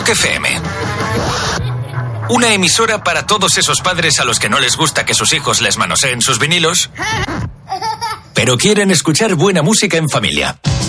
Rock FM. Una emisora para todos esos padres a los que no les gusta que sus hijos les manoseen sus vinilos, pero quieren escuchar buena música en familia.